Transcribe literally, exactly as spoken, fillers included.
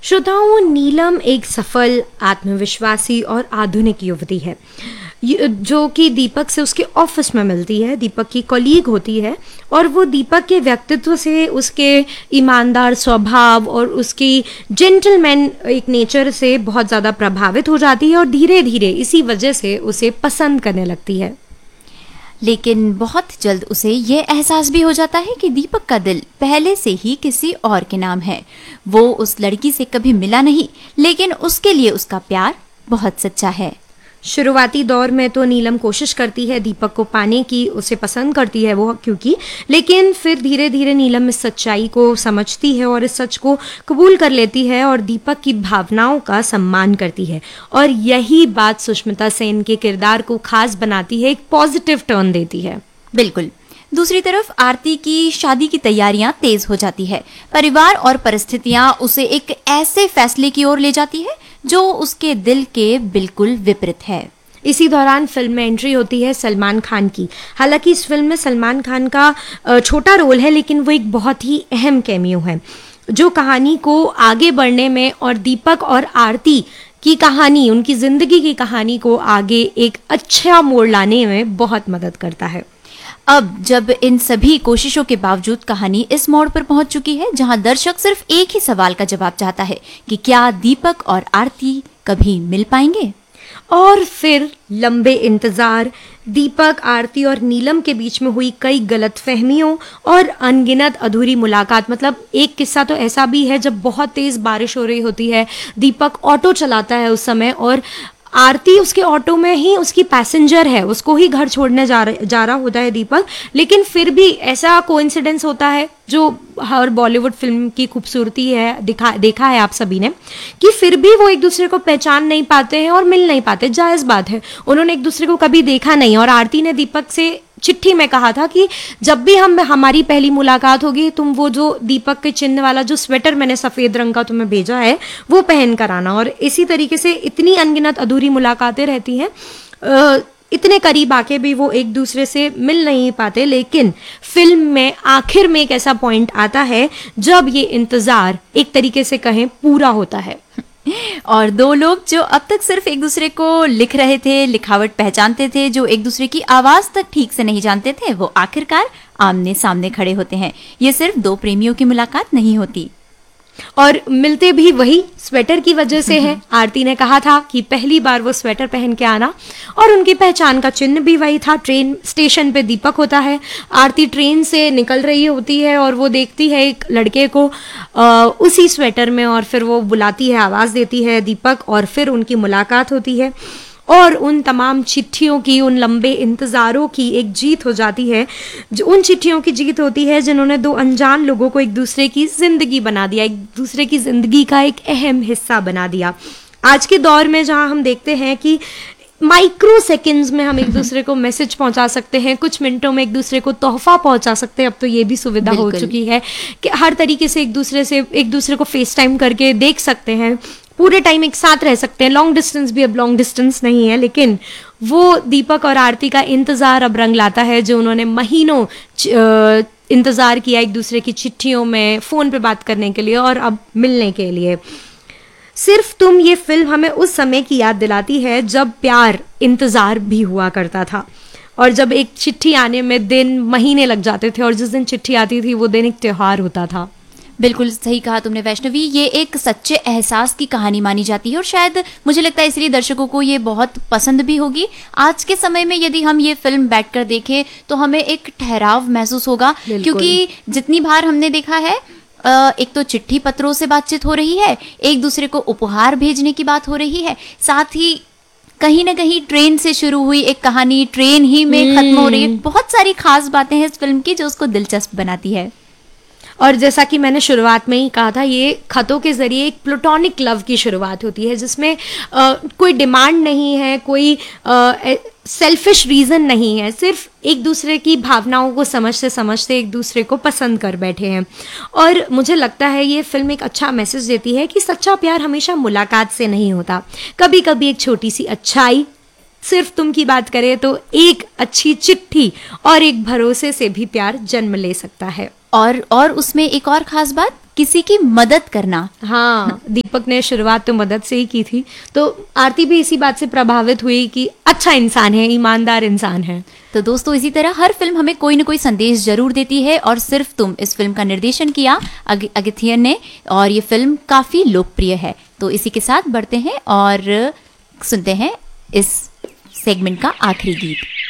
श्रोताओं, नीलम एक सफल, आत्मविश्वासी और आधुनिक युवती है ये- जो कि दीपक से उसके ऑफिस में मिलती है। दीपक की कॉलीग होती है और वो दीपक के व्यक्तित्व से, उसके ईमानदार स्वभाव और उसकी जेंटलमैन एक नेचर से बहुत ज़्यादा प्रभावित हो जाती है और धीरे धीरे इसी वजह से उसे पसंद करने लगती है। लेकिन बहुत जल्द उसे ये एहसास भी हो जाता है कि दीपक का दिल पहले से ही किसी और के नाम है। वो उस लड़की से कभी मिला नहीं, लेकिन उसके लिए उसका प्यार बहुत सच्चा है। शुरुआती दौर में तो नीलम कोशिश करती है दीपक को पाने की, उसे पसंद करती है वो क्योंकि, लेकिन फिर धीरे धीरे नीलम इस सच्चाई को समझती है और इस सच को कबूल कर लेती है और दीपक की भावनाओं का सम्मान करती है। और यही बात सुष्मिता सेन के किरदार को खास बनाती है, एक पॉजिटिव टर्न देती है। बिल्कुल। दूसरी तरफ आरती की शादी की तैयारियां तेज हो जाती है। परिवार और परिस्थितियां उसे एक ऐसे फैसले की ओर ले जाती है जो उसके दिल के बिल्कुल विपरीत है। इसी दौरान फिल्म में एंट्री होती है सलमान खान की। हालांकि इस फिल्म में सलमान खान का छोटा रोल है, लेकिन वो एक बहुत ही अहम कैमियो है जो कहानी को आगे बढ़ने में और दीपक और आरती की कहानी, उनकी जिंदगी की कहानी को आगे एक अच्छा मोड़ लाने में बहुत मदद करता है। अब जब इन सभी कोशिशों के बावजूद कहानी इस मोड़ पर पहुंच चुकी है जहां दर्शक सिर्फ एक ही सवाल का जवाब चाहता है कि क्या दीपक और आरती कभी मिल पाएंगे। और फिर लंबे इंतजार, दीपक, आरती और नीलम के बीच में हुई कई गलतफहमियों और अनगिनत अधूरी मुलाकात। मतलब एक किस्सा तो ऐसा भी है जब बहुत तेज बारिश हो रही होती है, दीपक ऑटो चलाता है उस समय और आरती उसके ऑटो में ही उसकी पैसेंजर है, उसको ही घर छोड़ने जा रहा जा रहा होता है दीपक। लेकिन फिर भी ऐसा कोइंसिडेंस होता है जो हर बॉलीवुड फिल्म की खूबसूरती है, दिखा देखा है आप सभी ने, कि फिर भी वो एक दूसरे को पहचान नहीं पाते हैं और मिल नहीं पाते। जायज़ बात है, उन्होंने एक दूसरे को कभी देखा नहीं। और आरती ने दीपक से चिट्ठी में कहा था कि जब भी हम हमारी पहली मुलाकात होगी, तुम वो जो दीपक के चिन्ह वाला जो स्वेटर मैंने सफ़ेद रंग का तुम्हें भेजा है वो पहन कर आना। और इसी तरीके से इतनी अनगिनत अधूरी मुलाकातें रहती हैं, इतने करीब आके भी वो एक दूसरे से मिल नहीं पाते। लेकिन फिल्म में आखिर में एक ऐसा पॉइंट आता है जब ये इंतज़ार एक तरीके से कहें पूरा होता है और दो लोग जो अब तक सिर्फ एक दूसरे को लिख रहे थे, लिखावट पहचानते थे, जो एक दूसरे की आवाज तक ठीक से नहीं जानते थे, वो आखिरकार आमने सामने खड़े होते हैं। ये सिर्फ दो प्रेमियों की मुलाकात नहीं होती। और मिलते भी वही स्वेटर की वजह से है। आरती ने कहा था कि पहली बार वो स्वेटर पहन के आना, और उनकी पहचान का चिन्ह भी वही था। ट्रेन स्टेशन पे दीपक होता है, आरती ट्रेन से निकल रही होती है और वो देखती है एक लड़के को आ, उसी स्वेटर में, और फिर वो बुलाती है, आवाज़ देती है दीपक, और फिर उनकी मुलाकात होती है। और उन तमाम चिट्ठियों की, उन लंबे इंतज़ारों की एक जीत हो जाती है। जो उन चिट्ठियों की जीत होती है जिन्होंने दो अनजान लोगों को एक दूसरे की ज़िंदगी बना दिया, एक दूसरे की ज़िंदगी का एक अहम हिस्सा बना दिया। आज के दौर में जहाँ हम देखते हैं कि माइक्रो सेकेंड्स में हम एक दूसरे को मैसेज पहुंचा सकते हैं, कुछ मिनटों में एक दूसरे को तोहफा पहुंचा सकते हैं, अब तो ये भी सुविधा हो चुकी है कि हर तरीके से एक दूसरे से एक दूसरे को फेस टाइम करके देख सकते हैं, पूरे टाइम एक साथ रह सकते हैं। लॉन्ग डिस्टेंस भी अब लॉन्ग डिस्टेंस नहीं है, लेकिन वो दीपक और आरती का इंतज़ार अब रंग लाता है जो उन्होंने महीनों इंतज़ार किया एक दूसरे की चिट्ठियों में, फ़ोन पे बात करने के लिए और अब मिलने के लिए। सिर्फ तुम ये फिल्म हमें उस समय की याद दिलाती है जब प्यार इंतज़ार भी हुआ करता था, और जब एक चिट्ठी आने में दिन महीने लग जाते थे, और जिस दिन चिट्ठी आती थी वो दिन एक त्योहार होता था। बिल्कुल सही कहा तुमने वैष्णवी, ये एक सच्चे एहसास की कहानी मानी जाती है और शायद मुझे लगता है इसलिए दर्शकों को ये बहुत पसंद भी होगी। आज के समय में यदि हम ये फिल्म बैठकर देखें तो हमें एक ठहराव महसूस होगा, क्योंकि जितनी बार हमने देखा है, एक तो चिट्ठी पत्रों से बातचीत हो रही है, एक दूसरे को उपहार भेजने की बात हो रही है, साथ ही कहीं ना कहीं ट्रेन से शुरू हुई एक कहानी ट्रेन ही में खत्म हो रही है। बहुत सारी खास बातें हैं इस फिल्म की जो उसको दिलचस्प बनाती है। और जैसा कि मैंने शुरुआत में ही कहा था, ये खतों के ज़रिए एक प्लेटोनिक लव की शुरुआत होती है जिसमें आ, कोई डिमांड नहीं है, कोई सेल्फिश रीज़न नहीं है, सिर्फ एक दूसरे की भावनाओं को समझते समझते एक दूसरे को पसंद कर बैठे हैं। और मुझे लगता है ये फिल्म एक अच्छा मैसेज देती है कि सच्चा प्यार हमेशा मुलाकात से नहीं होता। कभी कभी एक छोटी सी अच्छाई, सिर्फ तुम की बात करें तो एक अच्छी चिट्ठी और एक भरोसे से भी प्यार जन्म ले सकता है। और और उसमें एक और खास बात, किसी की मदद करना। हाँ, दीपक ने शुरुआत तो मदद से ही की थी, तो आरती भी इसी बात से प्रभावित हुई कि अच्छा इंसान है, ईमानदार इंसान है। तो दोस्तों, इसी तरह हर फिल्म हमें कोई न कोई संदेश जरूर देती है, और सिर्फ तुम इस फिल्म का निर्देशन किया अग, अगिथियन ने, और ये फिल्म काफी लोकप्रिय है। तो इसी के साथ बढ़ते हैं और सुनते हैं इस सेगमेंट का आखिरी गीत।